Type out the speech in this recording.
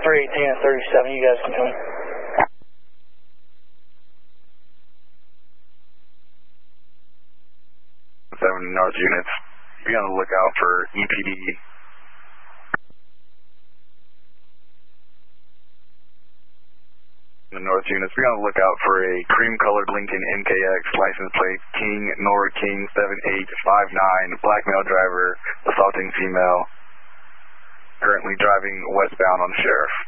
318 and 37, you guys can come. 7 North units, be on the lookout for EPD. The North units, be on the lookout for a cream-colored Lincoln MKX, license plate King Nora King 7859, black male driver, assaulting female, currently driving westbound on the Sheriff.